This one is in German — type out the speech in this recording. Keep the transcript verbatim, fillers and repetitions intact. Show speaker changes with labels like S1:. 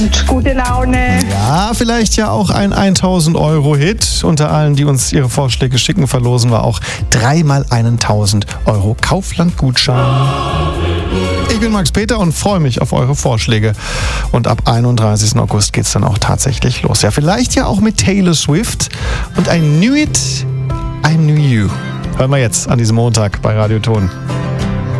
S1: Gute Laune.
S2: Ja, vielleicht ja auch ein tausend Euro Hit. Unter allen, die uns ihre Vorschläge schicken, verlosen wir auch dreimal einen tausend Euro Kaufland-Gutschein. Ich bin Max Peter und freue mich auf eure Vorschläge. Und ab einunddreißigsten August geht's dann auch tatsächlich los. Ja, vielleicht ja auch mit Taylor Swift und I Knew It, I Knew You. Hören wir jetzt an diesem Montag bei Radio Ton.